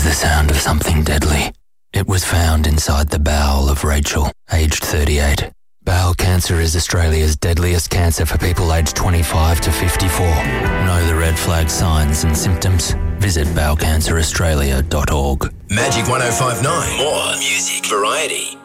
is the sound of something deadly. It was found inside the bowel of Rachel, aged 38. Bowel cancer is Australia's deadliest cancer for people aged 25 to 54. Know the red flag signs and symptoms? Visit bowelcanceraustralia.org. Magic 105.9. More music variety.